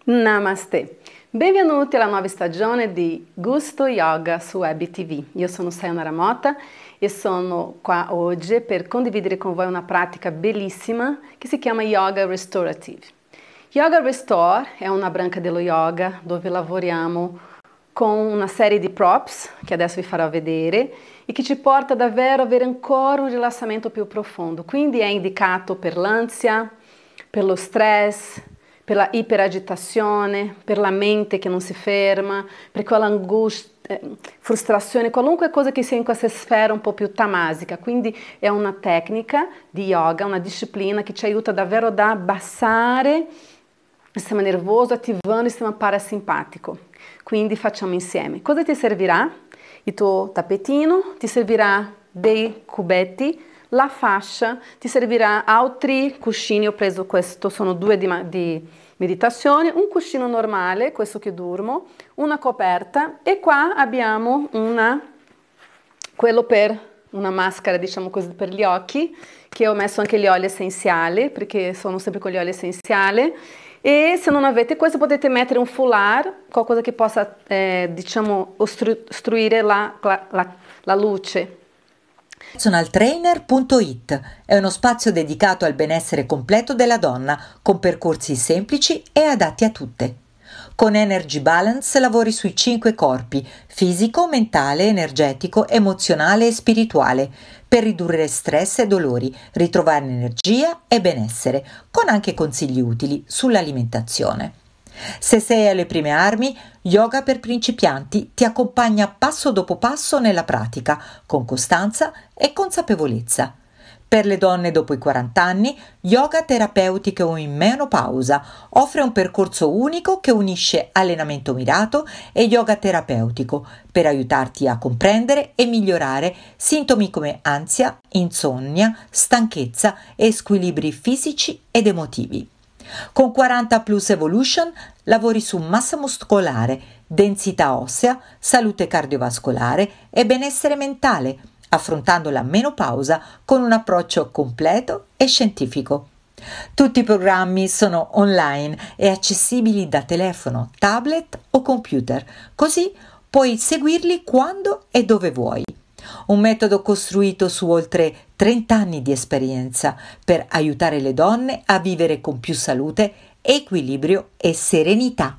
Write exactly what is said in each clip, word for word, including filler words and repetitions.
Namaste, benvenuti alla nuova stagione di Gusto Yoga su Web T V. Io sono Sayonara Mota e sono qua oggi per condividere con voi una pratica bellissima che si chiama Yoga Restorative. Yoga Restore è una branca dello yoga dove lavoriamo con una serie di props che adesso vi farò vedere e che ci porta davvero ad avere ancora un rilassamento più profondo. Quindi è indicato per l'ansia, per lo stress, per la iperagitazione, per la mente che non si ferma, per quella angustia, eh, frustrazione, qualunque cosa che sia in questa sfera un po' più tamasica. Quindi è una tecnica di yoga, una disciplina che ci aiuta davvero ad abbassare il sistema nervoso, attivando il sistema parasimpatico. Quindi facciamo insieme. Cosa ti servirà? Il tuo tappetino, ti servirà dei cubetti, la fascia, ti servirà altri cuscini, ho preso questo, sono due di, di meditazione, un cuscino normale, questo che dormo, una coperta e qua abbiamo una, quello per una maschera, diciamo così, per gli occhi, che ho messo anche gli oli essenziali, perché sono sempre con gli oli essenziali. E se non avete questo potete mettere un foulard, qualcosa che possa, eh, diciamo, ostruire la, la, la, la luce. personal trainer punto it è uno spazio dedicato al benessere completo della donna, con percorsi semplici e adatti a tutte. Con Energy Balance lavori sui cinque corpi: fisico, mentale, energetico, emozionale e spirituale, per ridurre stress e dolori, ritrovare energia e benessere, con anche consigli utili sull'alimentazione. Se sei alle prime armi, Yoga per principianti ti accompagna passo dopo passo nella pratica, con costanza e consapevolezza. Per le donne dopo i quaranta anni, Yoga terapeutico o in menopausa offre un percorso unico che unisce allenamento mirato e yoga terapeutico per aiutarti a comprendere e migliorare sintomi come ansia, insonnia, stanchezza e squilibri fisici ed emotivi. Con quaranta Plus Evolution lavori su massa muscolare, densità ossea, salute cardiovascolare e benessere mentale, affrontando la menopausa con un approccio completo e scientifico. Tutti i programmi sono online e accessibili da telefono, tablet o computer, così puoi seguirli quando e dove vuoi. Un metodo costruito su oltre trenta anni di esperienza per aiutare le donne a vivere con più salute, equilibrio e serenità.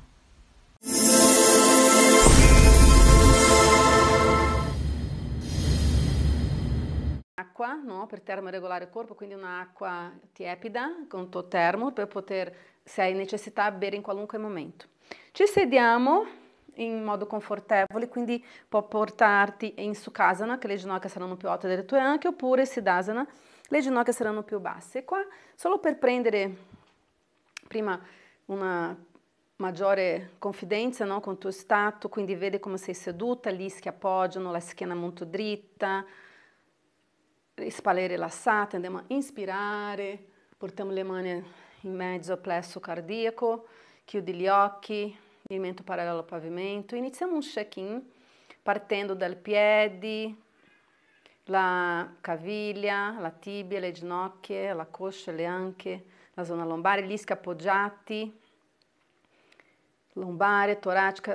Acqua, no? Per termoregolare il corpo, quindi un'acqua tiepida con tuo termo per poter, se hai necessità, bere in qualunque momento. Ci sediamo in modo confortevole, quindi può portarti in Sukhasana, che le ginocchia saranno più alte delle tue anche, oppure Siddhasana, le ginocchia saranno più basse. Qua, solo per prendere prima una maggiore confidenza, no, con il tuo stato, quindi vedi come sei seduta, gli ischi appoggiano, la schiena molto dritta, spalle rilassate, andiamo a inspirare, portiamo le mani in mezzo al plesso cardiaco, chiudi gli occhi, movimento parallelo al pavimento. Iniziamo un check-in partendo dal piedi, la caviglia, la tibia, le ginocchia, la coscia, le anche, la zona lombare, gli ischi appoggiati, lombare, toracica,